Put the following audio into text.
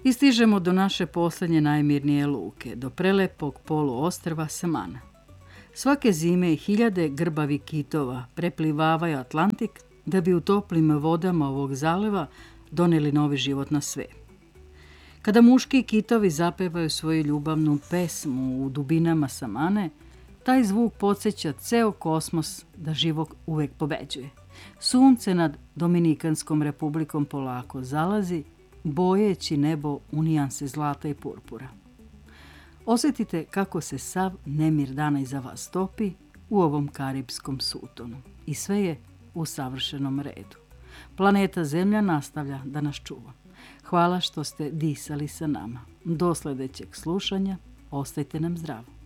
I stižemo do naše posljednje najmirnije luke, do prelepog poluostrva Samana. Svake zime hiljade grbavih kitova preplivavaju Atlantik da bi u toplim vodama ovog zaleva donijeli novi život na sve. Kada muški kitovi zapevaju svoju ljubavnu pesmu u dubinama Samane, taj zvuk podsjeća ceo kosmos da život uvek pobeđuje. Sunce nad Dominikanskom republikom polako zalazi, bojeći nebo u nijanse zlata i purpura. Osjetite kako se sav nemir dana iza vas topi u ovom karipskom sutonu. I sve je u savršenom redu. Planeta Zemlja nastavlja da nas čuva. Hvala što ste disali sa nama. Do sljedećeg slušanja, ostajte nam zdravo.